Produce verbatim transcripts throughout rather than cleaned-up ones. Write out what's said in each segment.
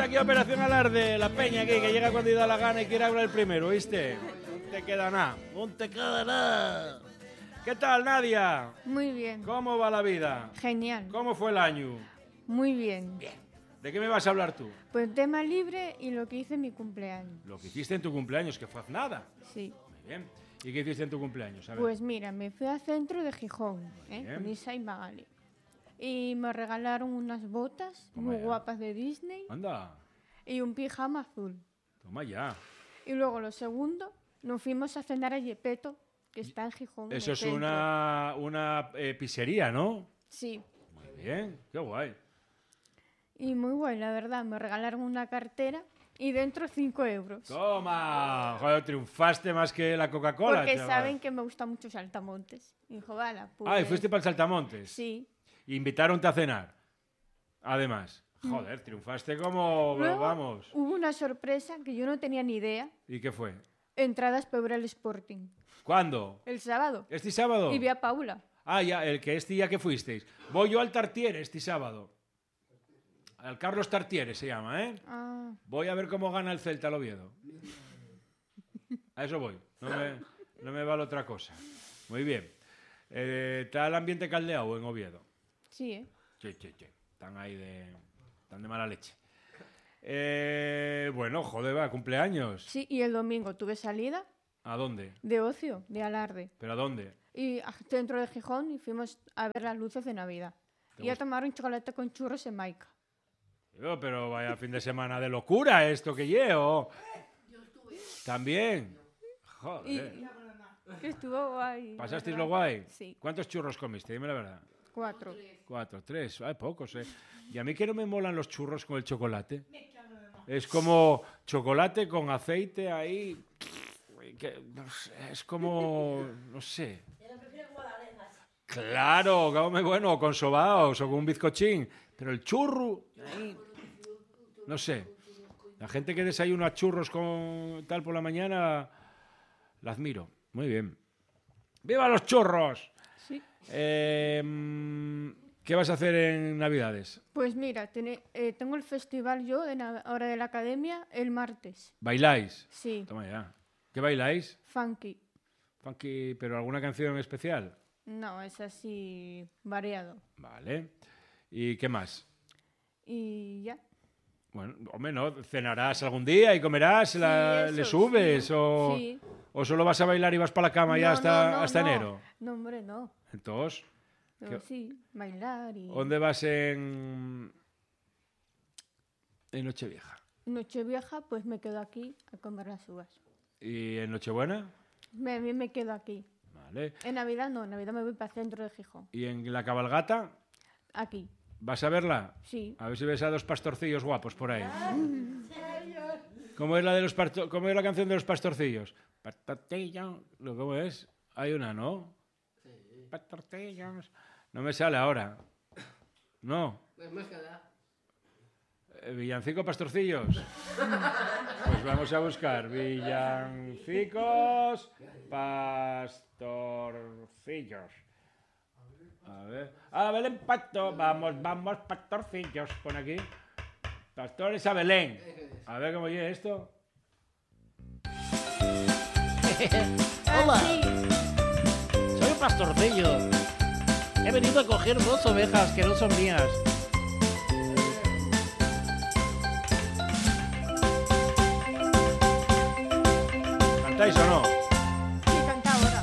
aquí a Operación Alarde, la peña aquí, que llega cuando da la gana y quiere hablar el primero, ¿viste? No te queda nada, no te queda nada. ¿Qué tal, Nadia? Muy bien. ¿Cómo va la vida? Genial. ¿Cómo fue el año? Muy bien. Bien. ¿De qué me vas a hablar tú? Pues tema libre y lo que hice en mi cumpleaños. Lo que hiciste en tu cumpleaños, que fue nada. Sí. Muy bien. ¿Y qué hiciste en tu cumpleaños? A ver. Pues mira, me fui al centro de Gijón, ¿eh? Bien. Con Isa y Magali. Y me regalaron unas botas Toma muy ya. guapas de Disney Anda, y un pijama azul. toma ya. Y luego lo segundo, nos fuimos a cenar a Yepeto, que está en Gijón. en Eso el es centro. una, una eh, pizzería, ¿no? Sí. Muy bien, qué guay. Y muy guay, la verdad. Me regalaron una cartera y dentro cinco euros. ¡Toma! Joder, triunfaste más que la Coca-Cola, Porque chaval. saben que me gusta mucho Saltamontes. Y dijo, vale, pues... Ah, ¿y fuiste para el Saltamontes? Sí. Y invitaronte a cenar. Además. Joder, triunfaste como... Luego vamos. hubo una sorpresa que yo no tenía ni idea. ¿Y qué fue? Entradas para ver el Sporting. ¿Cuándo? El sábado. ¿Este sábado? Y vi a Paula. Ah, ya, el que este día que fuisteis. Voy yo al Tartier este sábado. Al Carlos Tartiere se llama, ¿eh? Ah, Voy a ver cómo gana el Celta al Oviedo. A eso voy. No me, no me vale otra cosa. Muy bien. Eh, ¿Está el ambiente caldeado en Oviedo? sí, ¿eh? Sí, sí, sí. Están ahí de... Están de mala leche. Eh, bueno, joder, va, cumpleaños. Sí, y el domingo tuve salida ¿A dónde? de ocio, de alarde. ¿Pero a dónde? Y al centro de Gijón y fuimos a ver las luces de Navidad. ¿Te Y a gusta? tomar un chocolate con churros en Maica. Yo, pero vaya fin de semana de locura esto que llevo. También. Joder. Y que estuvo guay. la ¿Pasasteis verdad. lo guay? Sí, ¿Cuántos churros comiste? Dime la verdad. cuatro. Cuatro, tres. Hay pocos, ¿eh? Y a mí que no me molan los churros con el chocolate. Es como chocolate con aceite ahí. que, no sé, es como... No sé. Claro, come bueno, con sobaos o con un bizcochín. Pero el churro... ahí, no sé. La gente que desayuna churros con tal por la mañana, la admiro. Muy bien. ¡Viva los churros! Sí. Eh, ¿Qué vas a hacer en Navidades? Pues mira, tene- eh, tengo el festival yo de na- hora de la academia el martes. ¿Bailáis? Sí, Toma ya. ¿Qué bailáis? funky. Funky, ¿pero alguna canción especial? No, es así variado. Vale. ¿Y qué más? Y ya. Bueno, hombre, ¿no? ¿Cenarás algún día y comerás? La- Sí, ¿Le eso, subes? sí. O, Sí. ¿O solo vas a bailar y vas para la cama ya No, hasta, no, no, hasta no. enero? No, hombre, no. Entonces, Pero ¿Qué- sí, bailar y... ¿dónde vas en, en Nochevieja? Nochevieja, pues me quedo aquí a comer las uvas. ¿Y en Nochebuena? Me, a mí me quedo aquí. Vale. En Navidad no, en Navidad me voy para el centro de Gijón. ¿Y en la cabalgata? Aquí, ¿Vas a verla? sí. A ver si ves a dos pastorcillos guapos por ahí. ¿Cómo es la de los pasto- ¿Cómo es la canción de los pastorcillos? Pastorcillo, ¿cómo es? Hay una, ¿no? Pastorcillos. No me sale ahora. No. Eh, Villancico pastorcillos. Pues vamos a buscar villancicos pastorcillos. A ver. A Belén Pasto. Vamos, vamos, pastorcillos. Pon aquí. Pastores a Belén. A ver cómo llega esto. Hola, Ah, sí. soy un pastorcillo. He venido a coger dos ovejas que no son mías. ¿Cantáis o no? Sí, canta ahora.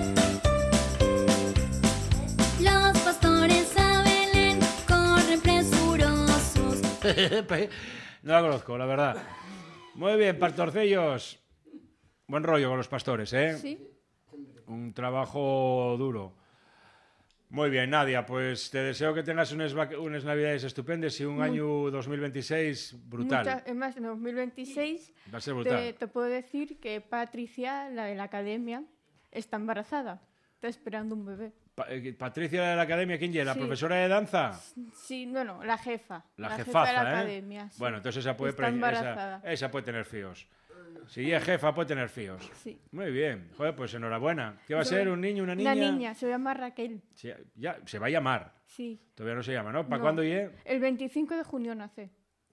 Los pastores a Belén corren presurosos. No la conozco, la verdad. Muy bien, pastorcillos. Buen rollo con los pastores, ¿eh? Sí. Un trabajo duro. Muy bien, Nadia, pues te deseo que tengas unas, vac- unas navidades estupendas y un Muy- año dos mil veintiséis brutal. Mucha- es más, en dos mil veintiséis Va a ser te, brutal. te puedo decir que Patricia, la de la academia, está embarazada. Está esperando un bebé. Pa- eh, Patricia de la academia, ¿quién llega? ¿La Sí. profesora de danza? Sí, bueno, la jefa. La, jefa jefaza, de la ¿eh? academia. sí. Bueno, entonces esa puede, Está pre- embarazada. esa, esa puede tener fíos. Si es jefa, puede tener fíos. Sí. Muy bien. Joder, pues enhorabuena. ¿Qué va a Yo- ser? ¿Un niño, una niña? Una niña, se llama Raquel. Sí, ya, se va a llamar. Sí. Todavía no se llama, ¿no? ¿Para No. cuándo llegue? El veinticinco de junio nace.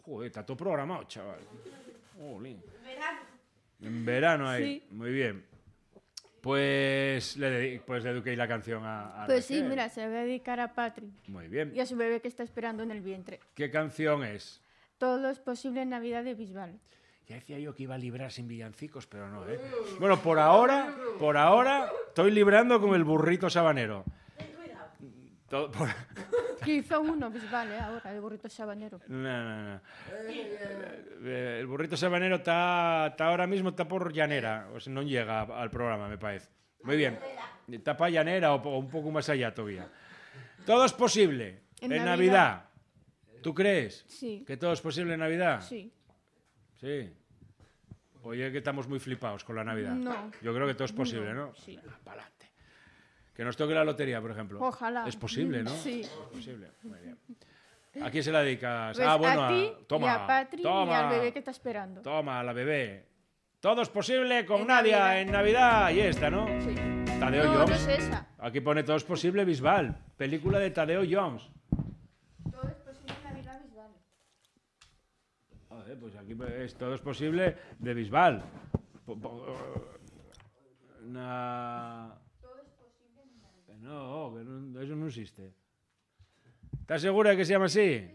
Joder, está todo programado, chaval. Jolín. En verano ahí. Sí. Muy bien. Pues le, dedi- pues le dediqué la canción a, a Pues sí, Raquel. mira, se va a dedicar a Patri Muy bien. y a su bebé que está esperando en el vientre. ¿Qué canción es? Todo es posible en Navidad de Bisbal. Ya decía yo que iba a librar sin villancicos, pero no, ¿eh? Bueno, por ahora, por ahora, estoy librando con el burrito sabanero. Todo, por... Que hizo uno Bisbal, ¿eh? Ahora, el burrito sabanero. No, no, no. Eh, El burrito sabanero está, está ahora mismo está por llanera, o sea, no llega al programa, me parece. Muy bien. Está para llanera o, o un poco más allá todavía. Todo es posible en, En Navidad. Navidad. ¿Tú crees? Sí. ¿Que todo es posible en Navidad? Sí. Sí. Oye, que estamos muy flipados con la Navidad. No. Yo creo que todo es posible, ¿no? Sí. Venga, pa'lante. Que nos toque la lotería, por ejemplo. Ojalá. Es posible, ¿no? Sí. Es posible. Muy bien. ¿A quién se la dedicas? Pues ah, bueno, a ti toma. y a Patri toma, y al bebé que está esperando. Toma, a la bebé. Todo es posible con En Nadia Navidad. en Navidad. Y esta, ¿no? Sí. Tadeo No, no Jones. es esa. Aquí pone Todo es posible Bisbal. Película de Tadeo Jones. Todo es posible en Navidad Bisbal. Joder, pues aquí es Todo es posible de Bisbal. Po- po- Na... Que no, que no, eso no existe. ¿Estás segura de que se llama así?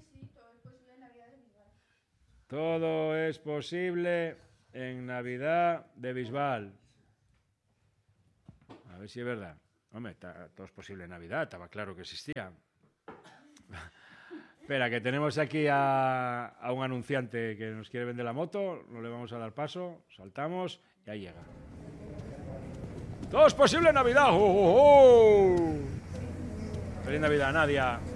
Todo es posible en Navidad de Bisbal. A ver si es verdad. Hombre, está- todo es posible en Navidad, estaba claro que existía. Espera, que tenemos aquí a, a un anunciante que nos quiere vender la moto, no le vamos a dar paso, saltamos y ahí llega. Todo es posible en Navidad. ¡Oh, oh, oh! Feliz Navidad, Nadia.